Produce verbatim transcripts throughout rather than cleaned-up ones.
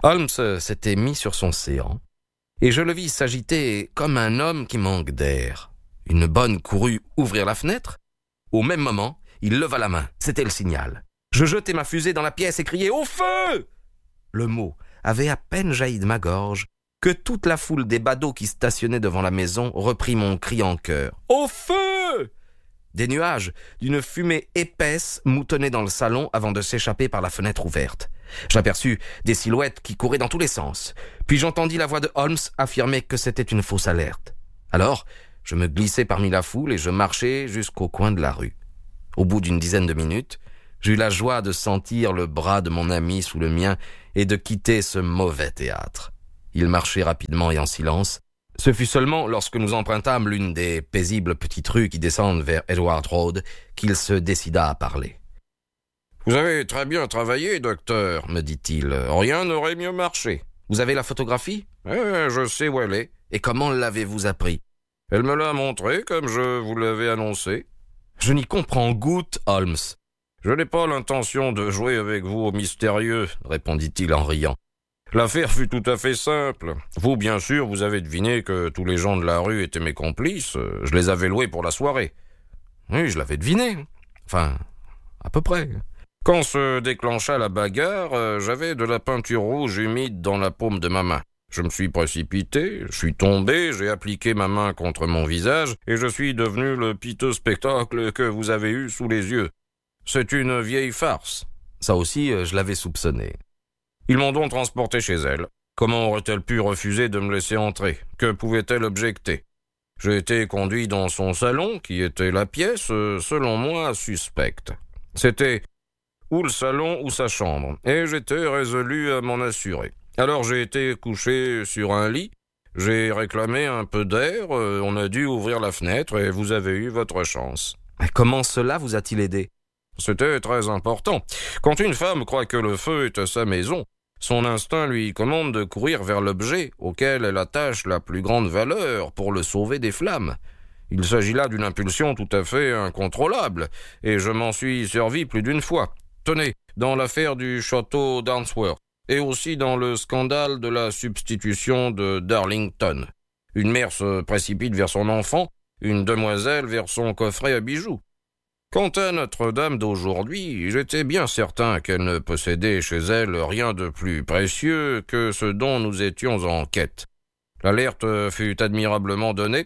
Holmes s'était mis sur son séant, et je le vis s'agiter comme un homme qui manque d'air. Une bonne courut ouvrir la fenêtre. Au même moment, il leva la main. C'était le signal. Je jetai ma fusée dans la pièce et criai « Au feu !» Le mot avait à peine jailli de ma gorge que toute la foule des badauds qui stationnaient devant la maison reprit mon cri en chœur. « Au feu !» Des nuages d'une fumée épaisse moutonnaient dans le salon avant de s'échapper par la fenêtre ouverte. J'aperçus des silhouettes qui couraient dans tous les sens. Puis j'entendis la voix de Holmes affirmer que c'était une fausse alerte. Alors, je me glissai parmi la foule et je marchai jusqu'au coin de la rue. Au bout d'une dizaine de minutes, j'eus la joie de sentir le bras de mon ami sous le mien et de quitter ce mauvais théâtre. Il marchait rapidement et en silence. Ce fut seulement lorsque nous empruntâmes l'une des paisibles petites rues qui descendent vers Edward Road qu'il se décida à parler. « Vous avez très bien travaillé, docteur, me dit-il. Rien n'aurait mieux marché. Vous avez la photographie ? Eh, je sais où elle est. Et comment l'avez-vous appris ? Elle me l'a montrée comme je vous l'avais annoncé. Je n'y comprends goutte, Holmes. Je n'ai pas l'intention de jouer avec vous au mystérieux, répondit-il en riant. L'affaire fut tout à fait simple. Vous, bien sûr, vous avez deviné que tous les gens de la rue étaient mes complices. Je les avais loués pour la soirée. Oui, je l'avais deviné. Enfin, à peu près. Quand se déclencha la bagarre, j'avais de la peinture rouge humide dans la paume de ma main. Je me suis précipité, je suis tombé, j'ai appliqué ma main contre mon visage et je suis devenu le piteux spectacle que vous avez eu sous les yeux. C'est une vieille farce. Ça aussi, je l'avais soupçonné. Ils m'ont donc transporté chez elle. Comment aurait-elle pu refuser de me laisser entrer ? Que pouvait-elle objecter ? J'ai été conduit dans son salon, qui était la pièce, selon moi, suspecte. C'était ou le salon ou sa chambre, et j'étais résolu à m'en assurer. Alors j'ai été couché sur un lit, j'ai réclamé un peu d'air, on a dû ouvrir la fenêtre et vous avez eu votre chance. Comment cela vous a-t-il aidé ? C'était très important. Quand une femme croit que le feu est à sa maison, son instinct lui commande de courir vers l'objet auquel elle attache la plus grande valeur pour le sauver des flammes. Il s'agit là d'une impulsion tout à fait incontrôlable, et je m'en suis servi plus d'une fois. Tenez, dans l'affaire du château d'Arnsworth, et aussi dans le scandale de la substitution de Darlington. Une mère se précipite vers son enfant, une demoiselle vers son coffret à bijoux. Quant à Notre-Dame d'aujourd'hui, j'étais bien certain qu'elle ne possédait chez elle rien de plus précieux que ce dont nous étions en quête. L'alerte fut admirablement donnée.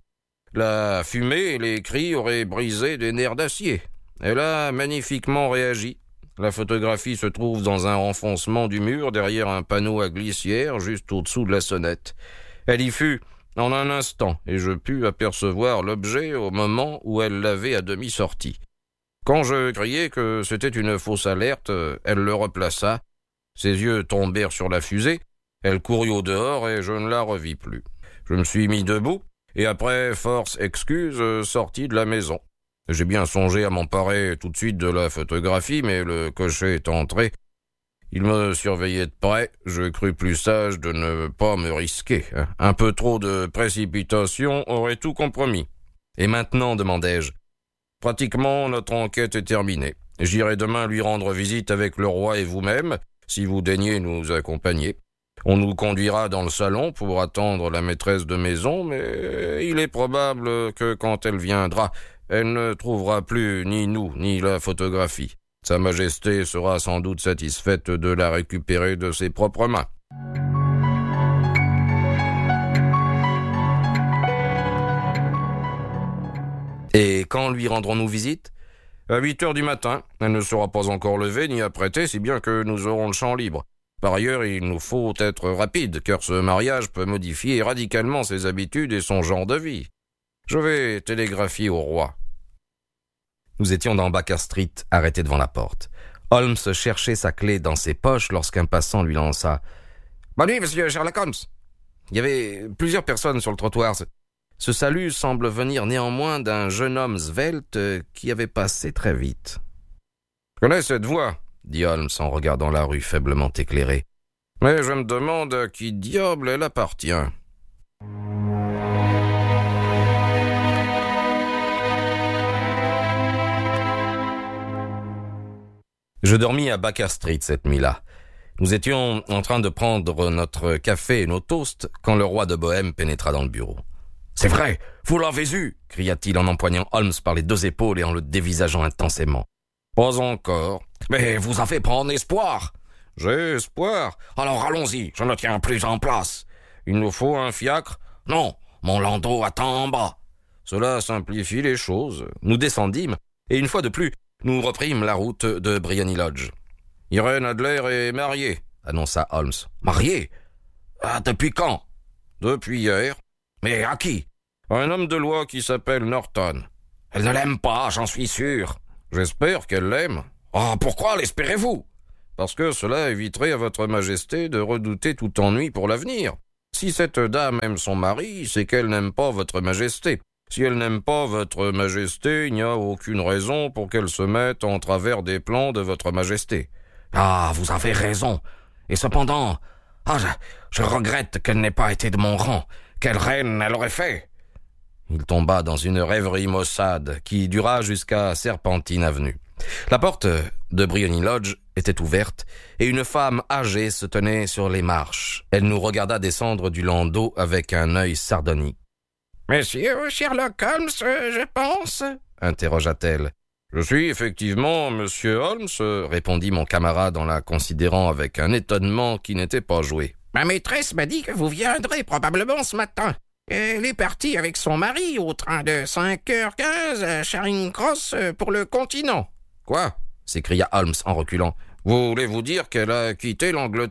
La fumée et les cris auraient brisé des nerfs d'acier. Elle a magnifiquement réagi. La photographie se trouve dans un renfoncement du mur derrière un panneau à glissière juste au-dessous de la sonnette. Elle y fut en un instant et je pus apercevoir l'objet au moment où elle l'avait à demi sorti. Quand je criai que c'était une fausse alerte, elle le replaça. Ses yeux tombèrent sur la fusée. Elle courut au dehors et je ne la revis plus. Je me suis mis debout et après force excuse sortis de la maison. J'ai bien songé à m'emparer tout de suite de la photographie, mais le cocher est entré. Il me surveillait de près, je crus plus sage de ne pas me risquer. Un peu trop de précipitation aurait tout compromis. Et maintenant, demandai-je. Pratiquement, notre enquête est terminée. J'irai demain lui rendre visite avec le roi et vous-même, si vous daignez nous accompagner. On nous conduira dans le salon pour attendre la maîtresse de maison, mais il est probable que quand elle viendra, elle ne trouvera plus ni nous, ni la photographie. Sa Majesté sera sans doute satisfaite de la récupérer de ses propres mains. Et quand lui rendrons-nous visite ? À huit heures du matin. Elle ne sera pas encore levée ni apprêtée, si bien que nous aurons le champ libre. Par ailleurs, il nous faut être rapide, car ce mariage peut modifier radicalement ses habitudes et son genre de vie. Je vais télégraphier au roi. Nous étions dans Baker Street, arrêtés devant la porte. Holmes cherchait sa clé dans ses poches lorsqu'un passant lui lança « Bonne nuit, monsieur Sherlock Holmes !» Il y avait plusieurs personnes sur le trottoir. Ce salut semble venir néanmoins d'un jeune homme svelte qui avait passé très vite. « Je connais cette voix !» dit Holmes en regardant la rue faiblement éclairée. « Mais je me demande à qui diable elle appartient. » Je dormis à Baker Street cette nuit-là. Nous étions en train de prendre notre café et nos toasts quand le roi de Bohême pénétra dans le bureau. « C'est vrai, vous l'avez eu !» cria-t-il en empoignant Holmes par les deux épaules et en le dévisageant intensément. « Pas encore. Mais vous avez bon espoir !»« J'ai espoir. Alors allons-y, je ne tiens plus en place. Il nous faut un fiacre ? Non, mon landau attend en bas. » Cela simplifie les choses. Nous descendîmes, et une fois de plus, nous reprîmes la route de Briony Lodge. « Irène Adler est mariée, » annonça Holmes. « Mariée ? Ah, depuis quand ? » ?»« Depuis hier. »« Mais à qui ? » ?»« Un homme de loi qui s'appelle Norton. »« Elle ne l'aime pas, j'en suis sûr. »« J'espère qu'elle l'aime. »« Ah, pourquoi l'espérez-vous ? » ?»« Parce que cela éviterait à votre majesté de redouter tout ennui pour l'avenir. Si cette dame aime son mari, c'est qu'elle n'aime pas votre majesté. Si elle n'aime pas votre majesté, il n'y a aucune raison pour qu'elle se mette en travers des plans de votre majesté. »« Ah, vous avez raison. Et cependant, ah, je, je regrette qu'elle n'ait pas été de mon rang. Quelle reine elle aurait fait ?» Il tomba dans une rêverie maussade qui dura jusqu'à Serpentine Avenue. La porte de Briony Lodge était ouverte et une femme âgée se tenait sur les marches. Elle nous regarda descendre du landau avec un œil sardonique. « Monsieur Sherlock Holmes, je pense ?» interrogea-t-elle. « Je suis effectivement Monsieur Holmes, » répondit mon camarade en la considérant avec un étonnement qui n'était pas joué. « Ma maîtresse m'a dit que vous viendrez probablement ce matin. Elle est partie avec son mari au train de cinq heures quinze à Charing Cross pour le continent. »« Quoi ?» s'écria Holmes en reculant. « Voulez-vous dire qu'elle a quitté l'Angleterre ?»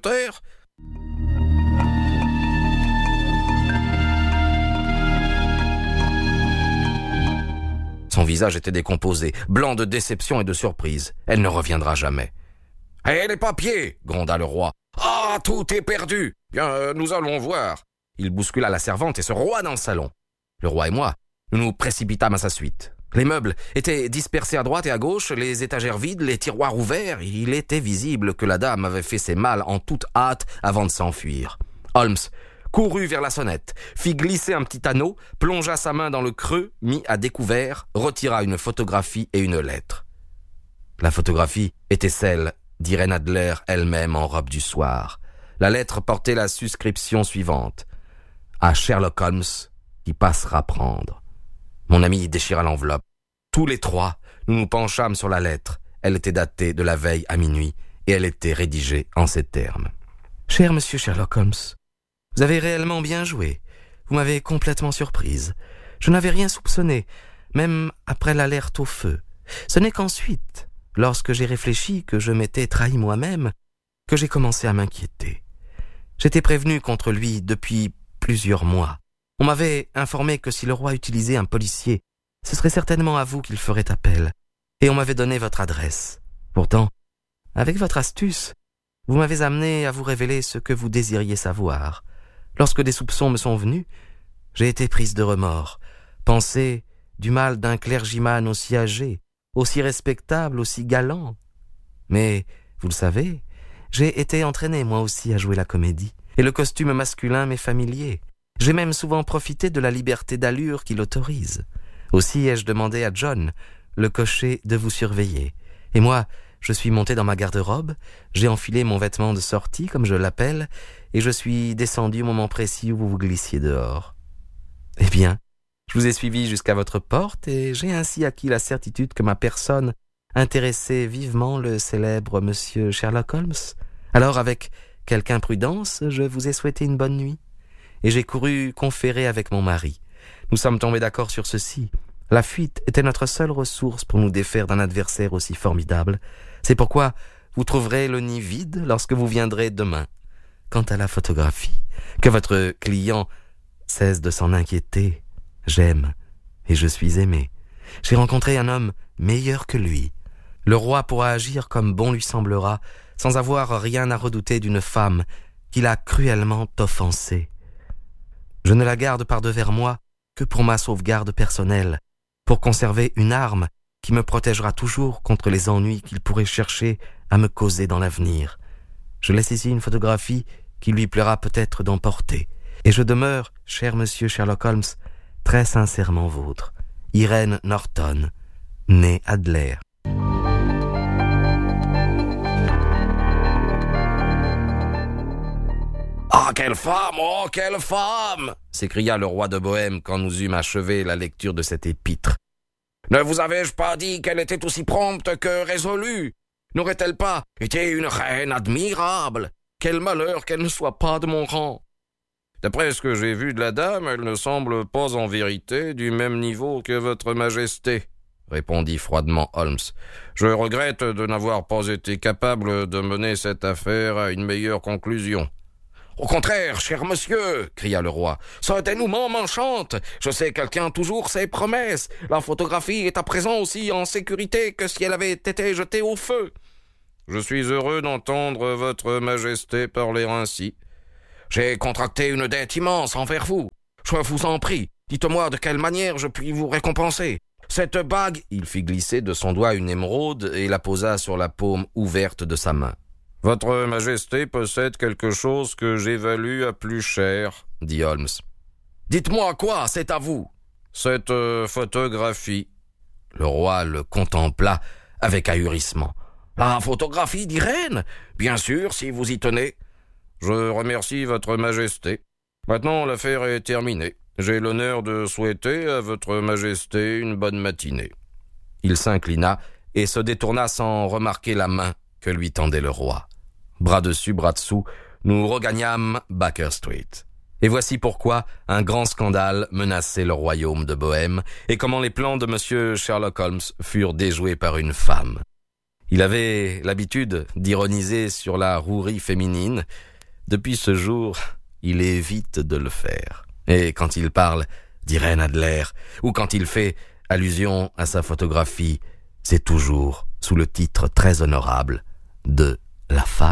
Son visage était décomposé, blanc de déception et de surprise. Elle ne reviendra jamais. « Et les papiers !» gronda le roi. « Ah, tout est perdu ! Bien, nous allons voir. » Il bouscula la servante et se roua dans le salon. Le roi et moi, nous nous précipitâmes à sa suite. Les meubles étaient dispersés à droite et à gauche, les étagères vides, les tiroirs ouverts. Il était visible que la dame avait fait ses malles en toute hâte avant de s'enfuir. Holmes courut vers la sonnette, fit glisser un petit anneau, plongea sa main dans le creux, mit à découvert, retira une photographie et une lettre. La photographie était celle d'Irène Adler elle-même en robe du soir. La lettre portait la suscription suivante. « À Sherlock Holmes, qui passera prendre. » Mon ami déchira l'enveloppe. Tous les trois, nous nous penchâmes sur la lettre. Elle était datée de la veille à minuit et elle était rédigée en ces termes. « Cher monsieur Sherlock Holmes, vous avez réellement bien joué. Vous m'avez complètement surprise. Je n'avais rien soupçonné, même après l'alerte au feu. Ce n'est qu'ensuite, lorsque j'ai réfléchi que je m'étais trahi moi-même, que j'ai commencé à m'inquiéter. J'étais prévenu contre lui depuis plusieurs mois. On m'avait informé que si le roi utilisait un policier, ce serait certainement à vous qu'il ferait appel, et on m'avait donné votre adresse. Pourtant, avec votre astuce, vous m'avez amené à vous révéler ce que vous désiriez savoir. Lorsque des soupçons me sont venus, j'ai été prise de remords, pensée du mal d'un clergyman aussi âgé, aussi respectable, aussi galant. Mais, vous le savez, j'ai été entraîné moi aussi à jouer la comédie, et le costume masculin m'est familier. J'ai même souvent profité de la liberté d'allure qui l'autorise. Aussi ai-je demandé à John, le cocher, de vous surveiller. Et moi, je suis monté dans ma garde-robe, j'ai enfilé mon vêtement de sortie, comme je l'appelle, et je suis descendu au moment précis où vous vous glissiez dehors. Eh bien, je vous ai suivi jusqu'à votre porte, et j'ai ainsi acquis la certitude que ma personne intéressait vivement le célèbre monsieur Sherlock Holmes. Alors, avec quelque imprudence, je vous ai souhaité une bonne nuit, et j'ai couru conférer avec mon mari. Nous sommes tombés d'accord sur ceci. La fuite était notre seule ressource pour nous défaire d'un adversaire aussi formidable. C'est pourquoi vous trouverez le nid vide lorsque vous viendrez demain. Quant à la photographie, que votre client cesse de s'en inquiéter. J'aime et je suis aimé. J'ai rencontré un homme meilleur que lui. Le roi pourra agir comme bon lui semblera, sans avoir rien à redouter d'une femme qu'il a cruellement offensée. Je ne la garde par devers moi que pour ma sauvegarde personnelle, pour conserver une arme qui me protégera toujours contre les ennuis qu'il pourrait chercher à me causer dans l'avenir. Je laisse ici une photographie qui lui plaira peut-être d'emporter. Et je demeure, cher monsieur Sherlock Holmes, très sincèrement vôtre, Irène Norton, née Adler. Ah, quelle femme! Oh, quelle femme! S'écria le roi de Bohême quand nous eûmes achevé la lecture de cette épître. Ne vous avais-je pas dit qu'elle était aussi prompte que résolue? N'aurait-elle pas été une reine admirable? Quel malheur qu'elle ne soit pas de mon rang! D'après ce que j'ai vu de la dame, elle ne semble pas en vérité du même niveau que votre majesté, répondit froidement Holmes. Je regrette de n'avoir pas été capable de mener cette affaire à une meilleure conclusion. Au contraire, cher monsieur, cria le roi, ce dénouement m'enchante. Je sais qu'elle tient toujours ses promesses. La photographie est à présent aussi en sécurité que si elle avait été jetée au feu. Je suis heureux d'entendre votre majesté parler ainsi. J'ai contracté une dette immense envers vous. Je vous en prie, dites-moi de quelle manière je puis vous récompenser. Cette bague, il fit glisser de son doigt une émeraude et la posa sur la paume ouverte de sa main. Votre majesté possède quelque chose que j'évalue à plus cher, dit Holmes. Dites-moi quoi, c'est à vous. Cette euh, photographie. Le roi le contempla avec ahurissement. La photographie d'Irène? Bien sûr, si vous y tenez. Je remercie votre majesté. Maintenant, l'affaire est terminée. J'ai l'honneur de souhaiter à votre majesté une bonne matinée. Il s'inclina et se détourna sans remarquer la main que lui tendait le roi. Bras dessus, bras dessous, nous regagnâmes Baker Street. Et voici pourquoi un grand scandale menaçait le royaume de Bohême et comment les plans de monsieur Sherlock Holmes furent déjoués par une femme. Il avait l'habitude d'ironiser sur la rouerie féminine. Depuis ce jour, il évite de le faire. Et quand il parle d'Irène Adler, ou quand il fait allusion à sa photographie, c'est toujours sous le titre très honorable de « La femme ».